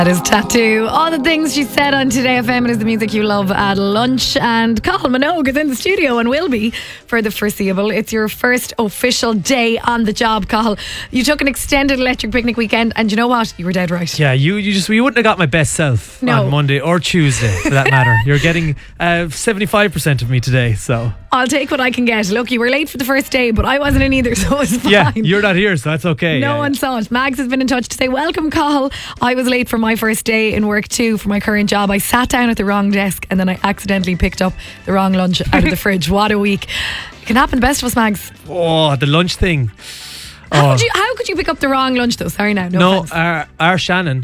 That is Tattoo. All the things she said on Today FM. It is the music you love at lunch. And Cathal Minogue is in the studio and will be for the foreseeable. It's your first official day on the job, Cathal. You took an extended electric picnic weekend, and you know what? You were dead right. Yeah, you wouldn't have got my best self on Monday or Tuesday, for that matter. You're getting 75% of me today, so I'll take what I can get. Look, you were late for the first day, but I wasn't in either, so it's fine. Yeah, you're not here, so that's okay. No one saw it. Mags has been in touch to say, welcome, Cathal. I was late for my first day in work too for my current job. I sat down at the wrong desk and then I accidentally picked up the wrong lunch out of the fridge. What a week. It can happen to the best of us, Mags. Oh, the lunch thing. How could you pick up the wrong lunch though? Sorry now. No, our Shannon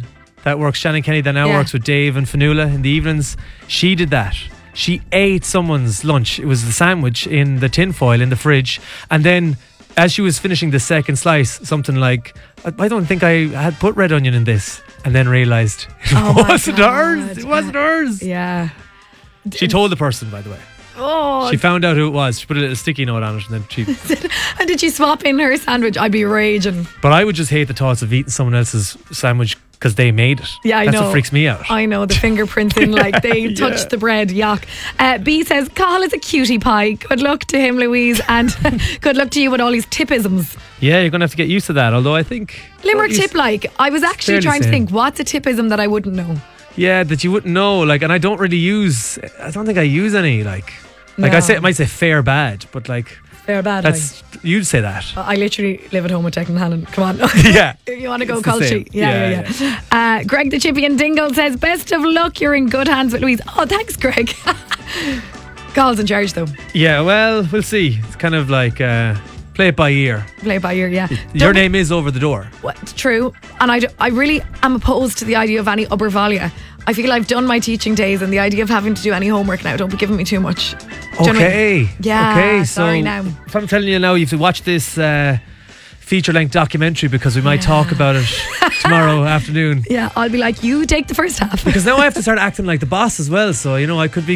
Kenny that now works with Dave and Fanula in the evenings, she did that. She ate someone's lunch. It was the sandwich in the tin foil in the fridge, and then as she was finishing the second slice, something like, I don't think I had put red onion in this, and then realised it wasn't hers. It wasn't hers. Yeah. She told the person, by the way. Oh. She found out who it was. She put a little sticky note on it, and then she... And did she swap in her sandwich? I'd be raging. But I would just hate the thoughts of eating someone else's sandwich because they made it. Yeah, I know. That's what freaks me out. I know, the fingerprints in, like, they touched the bread. Yuck. B says, Cathal is a cutie pie. Good luck to him, Louise, and good luck to you with all these tipisms. Yeah, you're going to have to get used to that, although I think... Limerick tip, like, I was actually trying to think, what's a tipism that I wouldn't know? Yeah, that you wouldn't know, like, and I don't think I use any, like... Like I might say fair bad, but like... Fair bad. That's you'd say that. I literally live at home with Declan Hannon. Come on. Yeah. You want to go Colchi? Yeah. Greg the Chippy and Dingle says, best of luck, you're in good hands with Louise. Oh, thanks, Greg. Call's in charge though. Yeah, well, we'll see. It's kind of like play it by ear. Play it by ear, yeah. Your name is over the door. True. And I really am opposed to the idea of any Ubervalia. I feel I've done my teaching days, and the idea of having to do any homework now, don't be giving me too much. Okay. Yeah. Okay. Sorry so now. If I'm telling you now, you have to watch this feature-length documentary because we might talk about it tomorrow afternoon. Yeah, I'll be like, you take the first half. Because now I have to start acting like the boss as well. So I could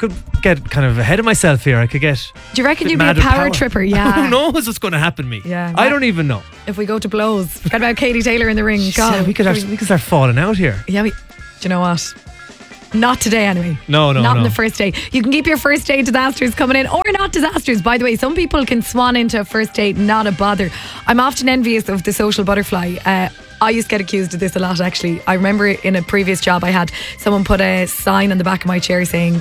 get kind of ahead of myself here. I could get. Do you reckon you'd be a power tripper? Yeah. Who knows what's going to happen to me? Yeah. I don't even know. If we go to blows, forget about Katie Taylor in the ring. Yeah, we could start falling out here. Yeah. Do you know what? Not today anyway. No. Not on the first day. You can keep your first day disasters coming in, or not disasters. By the way, some people can swan into a first date, not a bother. I'm often envious of the social butterfly. I used to get accused of this a lot, actually. I remember in a previous job I had, someone put a sign on the back of my chair saying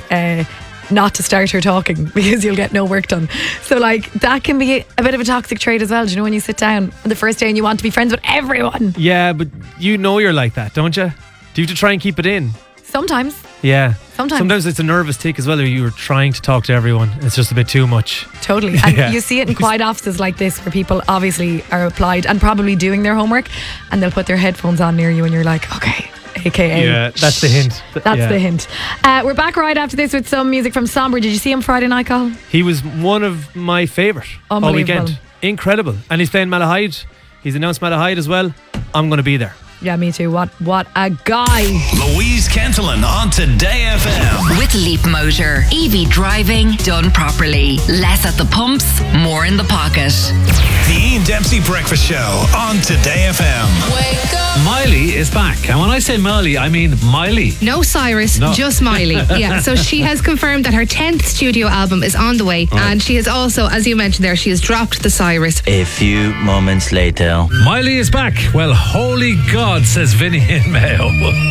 not to start her talking because you'll get no work done. So like that can be a bit of a toxic trait as well. Do you know, when you sit down on the first day and you want to be friends with everyone? Yeah, but you're like that, don't you? Do you have to try and keep it in? Sometimes. Yeah. Sometimes it's a nervous tick as well. You're trying to talk to everyone. It's just a bit too much. Totally. And you see it in quiet offices like this where people obviously are applied and probably doing their homework, and they'll put their headphones on near you and you're like, okay, AKA. Yeah, that's the hint. That's the hint. We're back right after this with some music from Somber. Did you see him Friday night, Cathal? He was one of my favourite all weekend. Incredible. And he's playing Malahide. He's announced Malahide as well. I'm going to be there. Yeah, me too. What a guy. Louise Kentelin on Today FM. With Leap Motor. EV driving done properly. Less at the pumps, more in the pocket. The Ian Dempsey Breakfast Show on Today FM. Wake up. Miley is back. And when I say Miley, I mean Miley. No Cyrus, just Miley. Yeah, so she has confirmed that her 10th studio album is on the way. Right. And she has also, as you mentioned there, she has dropped the Cyrus. A few moments later. Miley is back. Well, holy God, says Vinny in Mayo.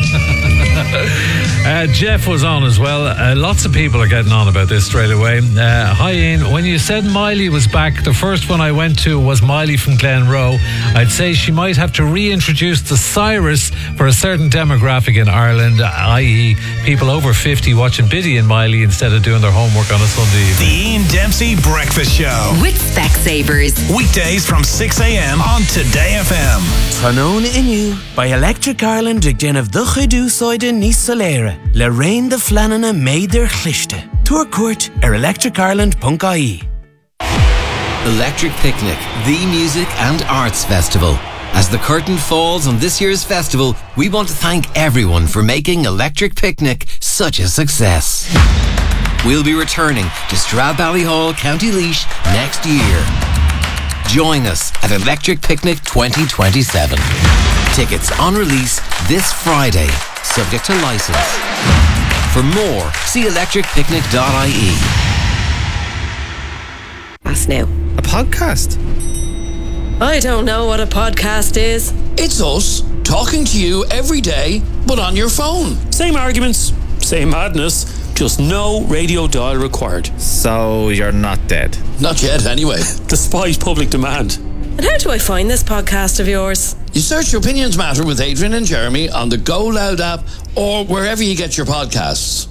Jeff was on as well. Lots of people are getting on about this straight away. Hi Ian, when you said Miley was back, the first one I went to was Miley from Glenroe. I'd say she might have to reintroduce the Cyrus for a certain demographic in Ireland, i.e. people over 50 watching Biddy and Miley instead of doing their homework on a Sunday evening. The Ian Dempsey Breakfast Show. With Specsavers. Weekdays from 6 a.m. on Today FM. Tanon inu by Electric Ireland ag den of the chuidú soide níos soléire. Le rain the flanana made their chlichte. Tour court electricireland.ie. Electric Picnic, the music and arts festival. As the curtain falls on this year's festival, we want to thank everyone for making Electric Picnic such a success. We'll be returning to Stradbally County Laois next year. Join us at Electric Picnic 2027. Tickets on release this Friday, subject to license. For more, see electricpicnic.ie. That's new. A podcast? I don't know what a podcast is. It's us talking to you every day, but on your phone. Same arguments, same madness, just no radio dial required. So you're not dead? Not yet, anyway. Despite public demand. And how do I find this podcast of yours? You search Opinions Matter with Adrian and Jeremy on the Go Loud app or wherever you get your podcasts.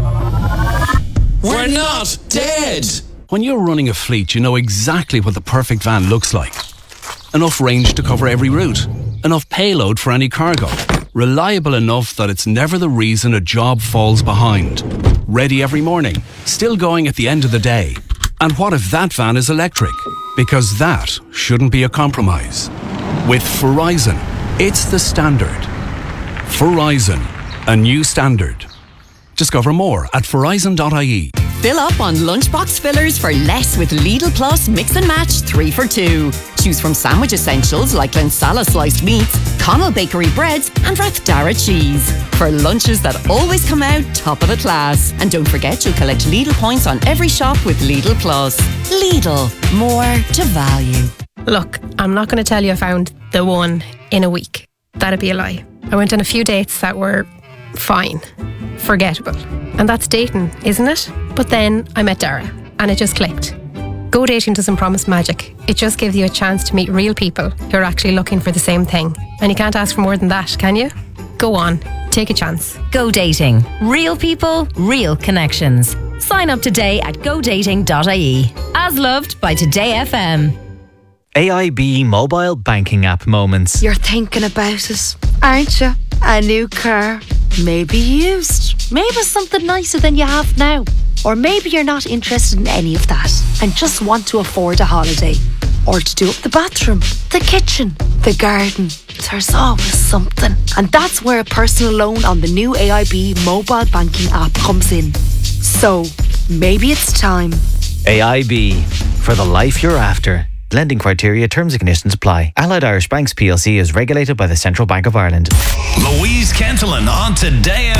We're not dead! When you're running a fleet, you know exactly what the perfect van looks like. Enough range to cover every route. Enough payload for any cargo. Reliable enough that it's never the reason a job falls behind. Ready every morning. Still going at the end of the day. And what if that van is electric? Because that shouldn't be a compromise. With Verizon, it's the standard. Verizon, a new standard. Discover more at verizon.ie. Fill up on lunchbox fillers for less with Lidl Plus Mix and Match 3 for 2. Choose from sandwich essentials like Glensala sliced meats, Connell Bakery breads and Rathdara cheese. For lunches that always come out top of the class. And don't forget you'll collect Lidl points on every shop with Lidl Plus. Lidl, more to value. Look, I'm not going to tell you I found the one in a week. That'd be a lie. I went on a few dates that were fine, forgettable. And that's dating, isn't it? But then I met Dara and it just clicked. Go dating doesn't promise magic. It just gives you a chance to meet real people who are actually looking for the same thing. And you can't ask for more than that, can you? Go on, take a chance. Go dating. Real people, real connections. Sign up today at godating.ie. As loved by Today FM. AIB mobile banking app moments. You're thinking about it, aren't you? A new car, maybe used, maybe something nicer than you have now. Or maybe you're not interested in any of that and just want to afford a holiday. Or to do up the bathroom, the kitchen, the garden. There's always something. And that's where a personal loan on the new AIB mobile banking app comes in. So, maybe it's time. AIB, for the life you're after. Lending criteria, terms and conditions apply. Allied Irish Banks PLC is regulated by the Central Bank of Ireland. Louise Kentelin on Today